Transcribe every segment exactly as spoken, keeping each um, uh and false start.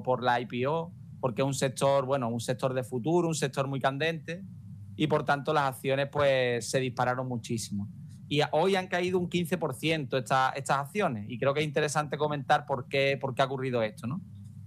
por la I P O, porque es un sector, bueno, un sector de futuro, un sector muy candente, y por tanto las acciones pues se dispararon muchísimo. Y hoy han caído un quince por ciento esta, estas acciones, y creo que es interesante comentar por qué, por qué ha ocurrido esto, ¿no?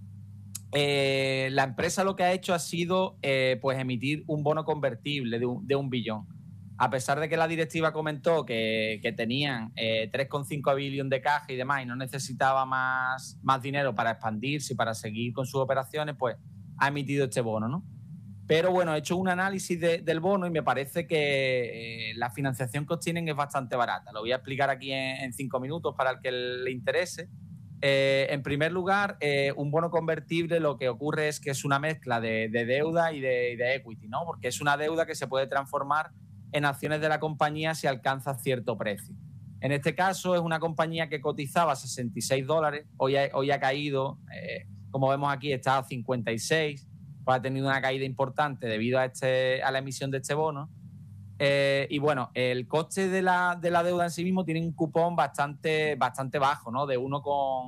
Eh, la empresa lo que ha hecho ha sido eh, pues emitir un bono convertible de un, de un billón. A pesar de que la directiva comentó que, que tenían eh, tres coma cinco billones de caja y demás y no necesitaba más, más dinero para expandirse y para seguir con sus operaciones, pues ha emitido este bono, ¿no? Pero bueno, he hecho un análisis de, del bono y me parece que eh, la financiación que obtienen es bastante barata. Lo voy a explicar aquí en, en cinco minutos para el que le interese. Eh, en primer lugar, eh, un bono convertible lo que ocurre es que es una mezcla de, de deuda y de, y de equity, ¿no? Porque es una deuda que se puede transformar en acciones de la compañía si alcanza cierto precio. En este caso es una compañía que cotizaba sesenta y seis dólares, hoy ha, hoy ha caído, eh, como vemos aquí, está a cincuenta y seis, pues ha tenido una caída importante debido a, este, a la emisión de este bono. Eh, y bueno, el coste de la, de la deuda en sí mismo tiene un cupón bastante, bastante bajo, ¿no? De uno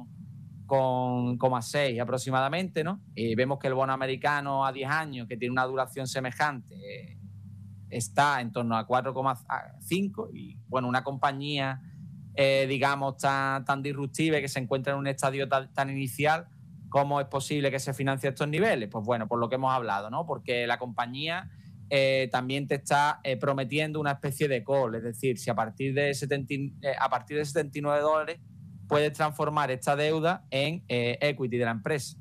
coma seis aproximadamente, ¿no? Y vemos que el bono americano a diez años, que tiene una duración semejante, eh, está en torno a cuatro coma cinco. Y bueno, una compañía, eh, digamos, tan, tan disruptiva, que se encuentra en un estadio tan, tan inicial, ¿cómo es posible que se financie estos niveles? Pues bueno, por lo que hemos hablado, ¿no? Porque la compañía Eh, también te está eh, prometiendo una especie de call, es decir, si a partir de, setenta, eh, a partir de setenta y nueve dólares puedes transformar esta deuda en eh, equity de la empresa.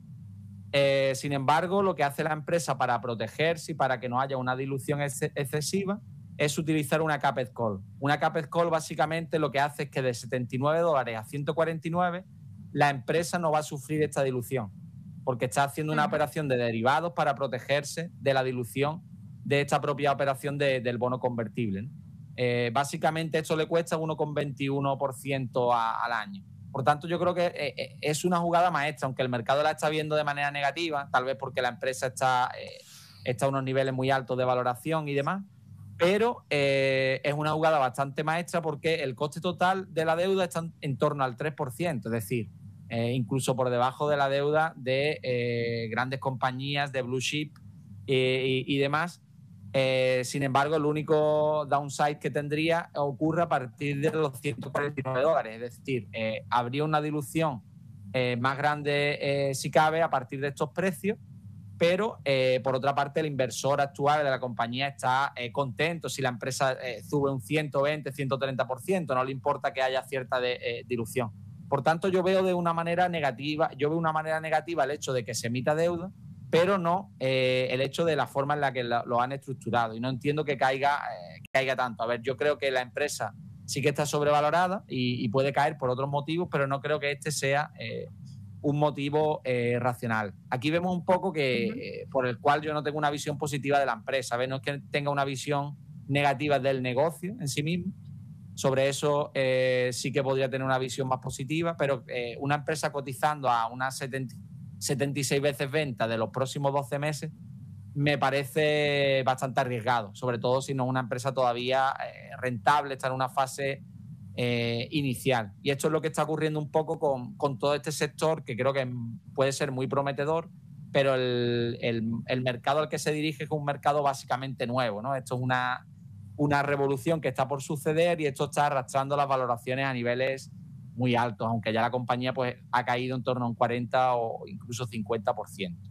Eh, sin embargo, lo que hace la empresa para protegerse y para que no haya una dilución ex excesiva es utilizar una capped call. Una capped call básicamente lo que hace es que de setenta y nueve dólares a ciento cuarenta y nueve la empresa no va a sufrir esta dilución, porque está haciendo una operación de derivados para protegerse de la dilución de esta propia operación de, del bono convertible, ¿no? Eh, básicamente esto le cuesta uno coma veintiuno por ciento al año. Por tanto, yo creo que eh, es una jugada maestra, aunque el mercado la está viendo de manera negativa, tal vez porque la empresa está, eh, está a unos niveles muy altos de valoración y demás, pero eh, es una jugada bastante maestra porque el coste total de la deuda está en torno al tres por ciento, es decir, eh, incluso por debajo de la deuda de eh, grandes compañías de blue chip eh, y, y demás. Eh, sin embargo, el único downside que tendría ocurre a partir de los ciento cuarenta y nueve dólares, es decir, eh, habría una dilución eh, más grande, eh, si cabe, a partir de estos precios, pero eh, por otra parte el inversor actual de la compañía está eh, contento si la empresa eh, sube un ciento veinte, ciento treinta por ciento, no le importa que haya cierta de, eh, dilución. Por tanto, yo veo de una manera negativa, yo veo una manera negativa el hecho de que se emita deuda, pero no eh, el hecho de la forma en la que lo, lo han estructurado. Y no entiendo que caiga, eh, que caiga tanto. A ver, yo creo que la empresa sí que está sobrevalorada y, y puede caer por otros motivos, pero no creo que este sea eh, un motivo eh, racional. Aquí vemos un poco que eh, por el cual yo no tengo una visión positiva de la empresa. ¿Ves? No es que tenga una visión negativa del negocio en sí mismo. Sobre eso eh, sí que podría tener una visión más positiva, pero eh, una empresa cotizando a unas setenta setenta y seis veces venta de los próximos doce meses me parece bastante arriesgado, sobre todo si no es una empresa todavía eh, rentable, está en una fase eh, inicial. Y esto es lo que está ocurriendo un poco con, con todo este sector, que creo que puede ser muy prometedor, pero el, el, el mercado al que se dirige es un mercado básicamente nuevo, ¿no? Esto es una, una revolución que está por suceder y esto está arrastrando las valoraciones a niveles muy altos, aunque ya la compañía pues ha caído en torno a un cuarenta o incluso cincuenta por ciento.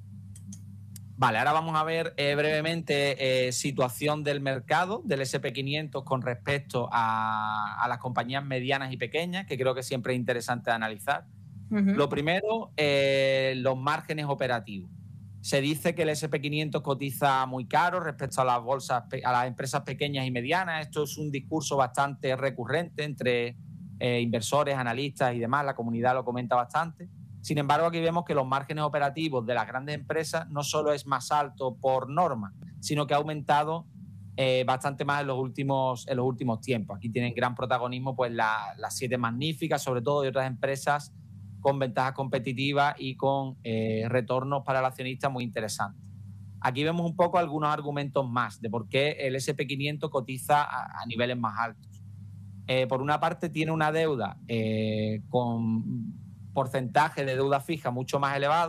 Vale, ahora vamos a ver eh, brevemente eh, situación del mercado del ese and pe quinientos con respecto a, a las compañías medianas y pequeñas, que creo que siempre es interesante de analizar. Uh-huh. Lo primero, eh, los márgenes operativos. Se dice que el ese and pe quinientos cotiza muy caro respecto a las bolsas, a las empresas pequeñas y medianas. Esto es un discurso bastante recurrente entre Eh, inversores, analistas y demás, la comunidad lo comenta bastante. Sin embargo, aquí vemos que los márgenes operativos de las grandes empresas no solo es más alto por norma, sino que ha aumentado eh, bastante más en los últimos, en los últimos tiempos. Aquí tienen gran protagonismo pues la, las siete magníficas, sobre todo de otras empresas con ventajas competitivas y con eh, retornos para el accionista muy interesantes. Aquí vemos un poco algunos argumentos más de por qué el ese and pe quinientos cotiza a, a niveles más altos. Eh, por una parte tiene una deuda eh, con porcentaje de deuda fija mucho más elevado,